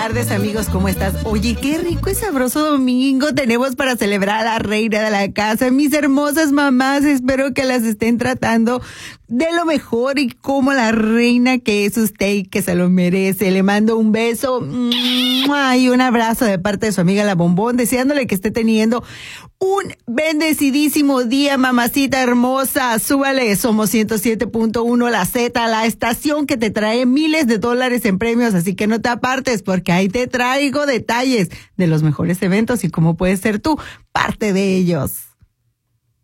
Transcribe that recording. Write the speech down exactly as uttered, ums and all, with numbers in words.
Buenas tardes, amigos, ¿cómo estás? Oye, qué rico y sabroso domingo tenemos para celebrar a la reina de la casa. Mis hermosas mamás, espero que las estén tratando de lo mejor y como la reina que es usted y que se lo merece. Le mando un beso y un abrazo de parte de su amiga La Bombón, deseándole que esté teniendo un bendecidísimo día, mamacita hermosa. Súbale, somos ciento siete punto uno La Z, la estación que te trae miles de dólares en premios, así que no te apartes porque ahí te traigo detalles de los mejores eventos y cómo puedes ser tú parte de ellos.